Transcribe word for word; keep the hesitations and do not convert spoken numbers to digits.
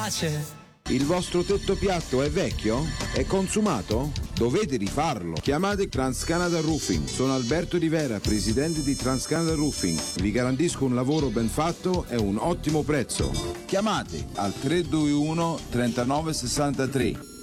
pace. Il vostro tetto piatto è vecchio? È consumato? Dovete rifarlo. Chiamate TransCanada Roofing. Sono Alberto Di Vera, presidente di TransCanada Roofing. Vi garantisco un lavoro ben fatto e un ottimo prezzo. Chiamate al tre due uno trentanove sessantatré.